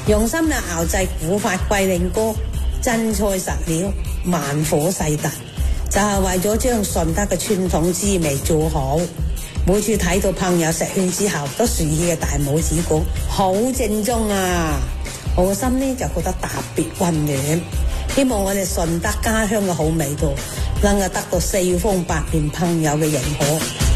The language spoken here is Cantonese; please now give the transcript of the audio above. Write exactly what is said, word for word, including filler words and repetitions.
用心嘅熬製古法龜苓膏，真材實料，慢火細燉，就係為咗將順德嘅傳統滋味做好。每次睇到朋友食完之後都豎起嘅大拇指講好正宗啊，我個心呢就覺得特別溫暖。希望我哋順德家鄉嘅好味道能夠得到四方八面朋友嘅認可。